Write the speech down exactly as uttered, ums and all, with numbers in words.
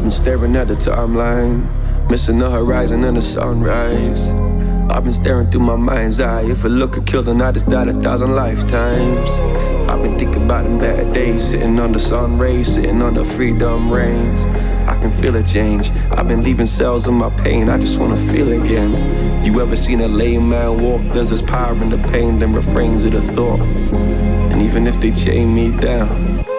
been staring at the timeline, missing the horizon and the sunrise. I've been staring through my mind's eye. If a look could kill, then I just died a thousand lifetimes. I've been thinking about them bad days, sitting under sun rays, sitting under freedom rains. I can feel a change. I've been leaving cells in my pain. I just wanna feel again. You ever seen a lame man walk? There's this power in the pain, then refrains of the thought. And even if they chain me down,